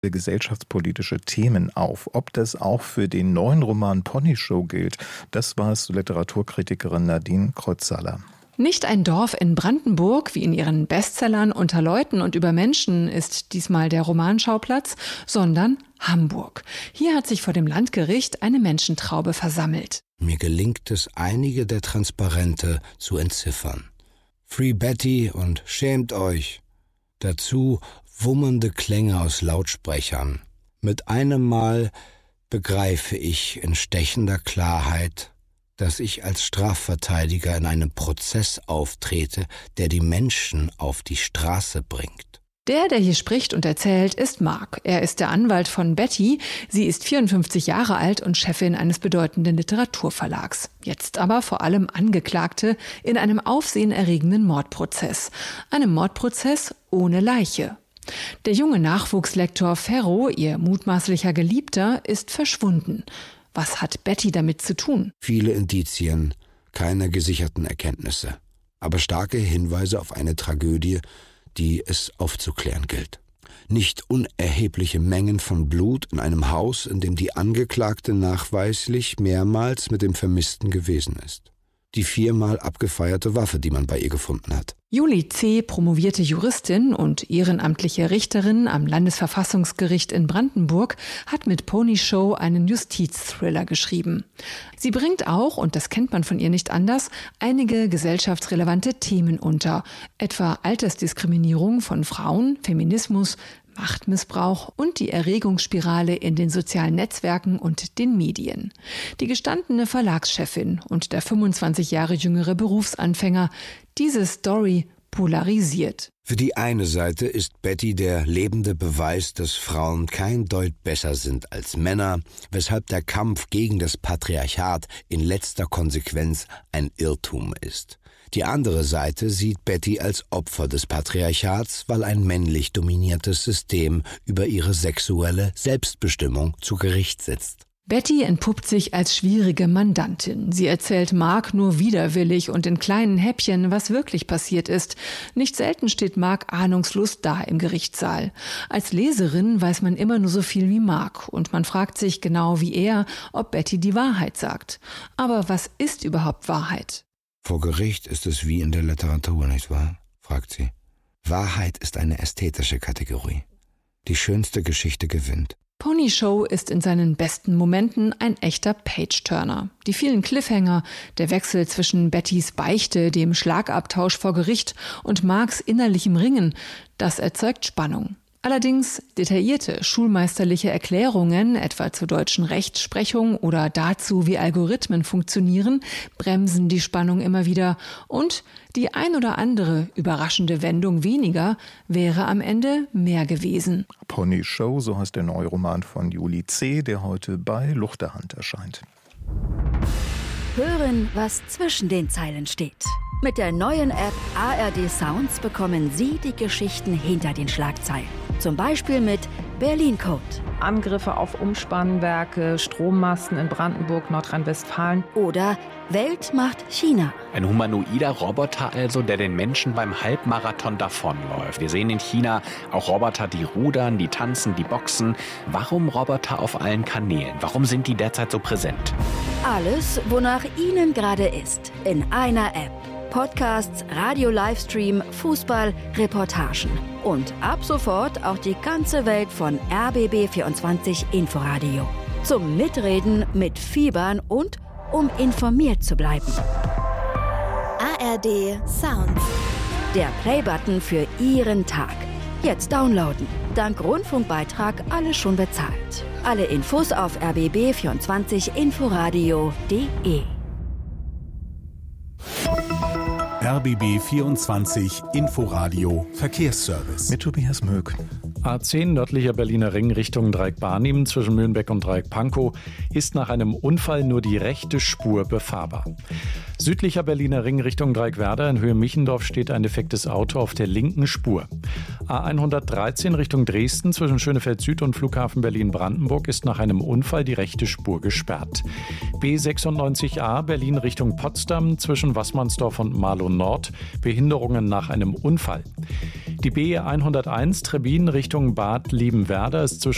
gesellschaftspolitische Themen auf. Ob das auch für den neuen Roman Pony Show gilt, das weiß Literaturkritikerin Nadine Kreuzhaler. Nicht ein Dorf in Brandenburg, wie in ihren Bestsellern Unter Leuten und über Menschen ist diesmal der Romanschauplatz, sondern Hamburg. Hier hat sich vor dem Landgericht eine Menschentraube versammelt. Mir gelingt es, einige der Transparente zu entziffern. Free Betty und Schämt euch. Dazu wummernde Klänge aus Lautsprechern. Mit einem Mal begreife ich in stechender Klarheit, dass ich als Strafverteidiger in einem Prozess auftrete, der die Menschen auf die Straße bringt. Der hier spricht und erzählt, ist Mark. Er ist der Anwalt von Betty. Sie ist 54 Jahre alt und Chefin eines bedeutenden Literaturverlags. Jetzt aber vor allem Angeklagte in einem aufsehenerregenden Mordprozess. Einem Mordprozess ohne Leiche. Der junge Nachwuchslektor Ferro, ihr mutmaßlicher Geliebter, ist verschwunden. Was hat Betty damit zu tun? Viele Indizien, keine gesicherten Erkenntnisse, aber starke Hinweise auf eine Tragödie, die es aufzuklären gilt. Nicht unerhebliche Mengen von Blut in einem Haus, in dem die Angeklagte nachweislich mehrmals mit dem Vermissten gewesen ist. Die 4-mal abgefeierte Waffe, die man bei ihr gefunden hat. Julie C., promovierte Juristin und ehrenamtliche Richterin am Landesverfassungsgericht in Brandenburg, hat mit Pony Show einen Justizthriller geschrieben. Sie bringt auch, und das kennt man von ihr nicht anders, einige gesellschaftsrelevante Themen unter, etwa Altersdiskriminierung von Frauen, Feminismus, Machtmissbrauch und die Erregungsspirale in den sozialen Netzwerken und den Medien. Die gestandene Verlagschefin und der 25 Jahre jüngere Berufsanfänger, diese Story polarisiert. Für die eine Seite ist Betty der lebende Beweis, dass Frauen kein Deut besser sind als Männer, weshalb der Kampf gegen das Patriarchat in letzter Konsequenz ein Irrtum ist. Die andere Seite sieht Betty als Opfer des Patriarchats, weil ein männlich dominiertes System über ihre sexuelle Selbstbestimmung zu Gericht sitzt. Betty entpuppt sich als schwierige Mandantin. Sie erzählt Mark nur widerwillig und in kleinen Häppchen, was wirklich passiert ist. Nicht selten steht Mark ahnungslos da im Gerichtssaal. Als Leserin weiß man immer nur so viel wie Mark und man fragt sich genau wie er, ob Betty die Wahrheit sagt. Aber was ist überhaupt Wahrheit? Vor Gericht ist es wie in der Literatur, nicht wahr? Fragt sie. Wahrheit ist eine ästhetische Kategorie. Die schönste Geschichte gewinnt. Pony Show ist in seinen besten Momenten ein echter Page-Turner. Die vielen Cliffhanger, der Wechsel zwischen Bettys Beichte, dem Schlagabtausch vor Gericht und Marks innerlichem Ringen, das erzeugt Spannung. Allerdings detaillierte schulmeisterliche Erklärungen, etwa zur deutschen Rechtsprechung oder dazu, wie Algorithmen funktionieren, bremsen die Spannung immer wieder. Und die ein oder andere überraschende Wendung weniger wäre am Ende mehr gewesen. Pony Show, so heißt der neue Roman von Julie C., der heute bei Luchterhand erscheint. Hören, was zwischen den Zeilen steht. Mit der neuen App ARD Sounds bekommen Sie die Geschichten hinter den Schlagzeilen. Zum Beispiel mit Berlin Code. Angriffe auf Umspannwerke, Strommasten in Brandenburg, Nordrhein-Westfalen. Oder Welt macht China. Ein humanoider Roboter also, der den Menschen beim Halbmarathon davonläuft. Wir sehen in China auch Roboter, die rudern, die tanzen, die boxen. Warum Roboter auf allen Kanälen? Warum sind die derzeit so präsent? Alles, wonach Ihnen gerade ist, in einer App. Podcasts, Radio-Livestream, Fußball, Reportagen. Und ab sofort auch die ganze Welt von RBB24 Inforadio. Zum Mitreden, Mitfiebern und um informiert zu bleiben. ARD Sounds. Der Playbutton für Ihren Tag. Jetzt downloaden. Dank Rundfunkbeitrag alles schon bezahlt. Alle Infos auf rbb24inforadio.de. RBB24 Inforadio Verkehrsservice. Mit Tobias Möck. A10 nördlicher Berliner Ring Richtung Dreieck-Barnim zwischen Mühlenbeck und Dreieck-Pankow ist nach einem Unfall nur die rechte Spur befahrbar. Südlicher Berliner Ring Richtung Dreieck-Werder in Höhe Michendorf steht ein defektes Auto auf der linken Spur. A113 Richtung Dresden zwischen Schönefeld Süd und Flughafen Berlin-Brandenburg ist nach einem Unfall die rechte Spur gesperrt. B96A Berlin Richtung Potsdam zwischen Wassmannsdorf und Marlow Nord Behinderungen nach einem Unfall. Die B101 Trebbin Richtung Bad Liebenwerda ist zwischen